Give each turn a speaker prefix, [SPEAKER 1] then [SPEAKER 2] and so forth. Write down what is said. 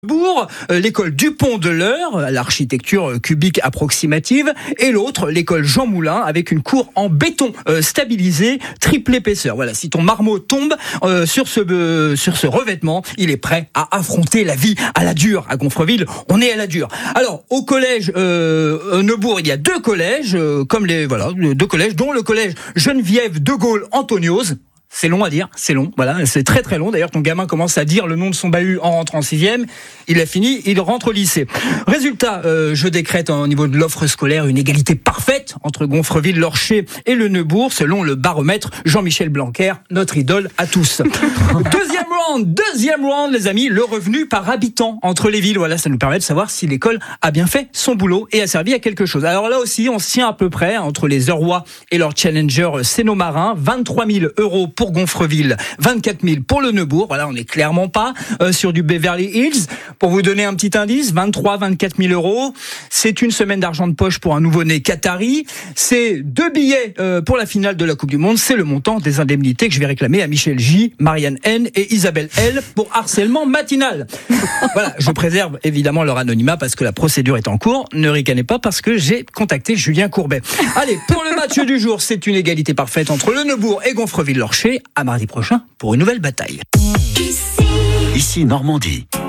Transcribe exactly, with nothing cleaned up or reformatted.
[SPEAKER 1] Bourg, l'école Dupont de l'Eure, l'architecture cubique approximative, et l'autre, l'école Jean Moulin, avec une cour en béton euh, stabilisé, triple épaisseur. Voilà, si ton marmot tombe euh, sur ce euh, sur ce revêtement, il est prêt à affronter la vie à la dure. À Gonfreville, on est à la dure. Alors, au collège euh, Neubourg, il y a deux collèges, euh, comme les voilà, deux collèges, dont le collège Geneviève de Gaulle Antoniose. C'est long à dire, c'est long, voilà, c'est très très long. D'ailleurs, ton gamin commence à dire le nom de son bahut en rentrant en sixième. Il a fini, il rentre au lycée. Résultat, euh, je décrète au niveau de l'offre scolaire une égalité parfaite entre Gonfreville, l'Orcher et le Neubourg, selon le baromètre Jean-Michel Blanquer, notre idole à tous. Deuxième round, deuxième round, les amis, le revenu par habitant entre les villes. Voilà, ça nous permet de savoir si l'école a bien fait son boulot et a servi à quelque chose. Alors là aussi, on se tient à peu près entre les Eurois et leur challenger Sénomarin, vingt-trois mille euros pour pour Gonfreville, vingt-quatre mille pour le Neubourg. Voilà, on n'est clairement pas euh, sur du Beverly Hills. Pour vous donner un petit indice, vingt-trois à vingt-quatre mille euros. C'est une semaine d'argent de poche pour un nouveau-né qatari. C'est deux billets euh, pour la finale de la Coupe du Monde. C'est le montant des indemnités que je vais réclamer à Michel J, Marianne N et Isabelle L pour harcèlement matinal. Voilà, je préserve évidemment leur anonymat parce que la procédure est en cours. Ne ricanez pas parce que j'ai contacté Julien Courbet. Allez, pour le match du jour, c'est une égalité parfaite entre le Neubourg et Gonfreville-l'Orcher. À mardi prochain pour une nouvelle bataille.
[SPEAKER 2] Ici Normandie.